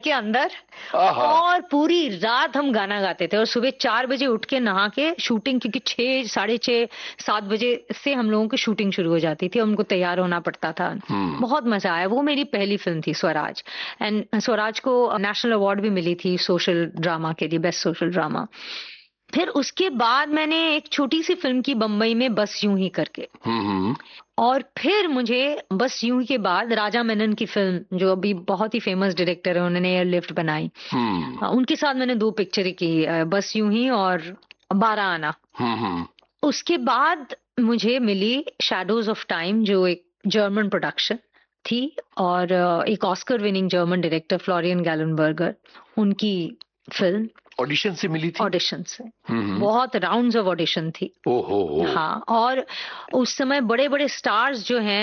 के अंदर, आहा। और पूरी रात हम गाना गाते थे, और सुबह 4 बजे उठ के नहा के शूटिंग, क्योंकि 6, 6:30, 7 बजे से हम लोगों की शूटिंग शुरू हो जाती थी, उनको तैयार होना पड़ता था। बहुत मजा आया। वो मेरी पहली फिल्म थी, स्वराज। एंड स्वराज को नेशनल अवार्ड भी मिली थी सोशल ड्रामा के लिए, बेस्ट सोशल ड्रामा। फिर उसके बाद मैंने एक छोटी सी फिल्म की बम्बई में, बस यूं ही करके। और फिर मुझे बस यूं ही के बाद राजा मेनन की फिल्म, जो अभी बहुत ही फेमस डायरेक्टर है, उन्होंने एयरलिफ्ट बनाई, उनके साथ मैंने 2 पिक्चरें की, बस यूं ही और 12 आना। उसके बाद मुझे मिली शैडोज ऑफ टाइम, जो एक जर्मन प्रोडक्शन थी, और एक Oscar winning German director Florian गैलेनबर्गर, उनकी फिल्म। ऑडिशन से मिली थी? ऑडिशन से, बहुत राउंड्स ऑफ ऑडिशन थी। ओहो। हाँ, और उस समय बड़े बड़े स्टार्स जो हैं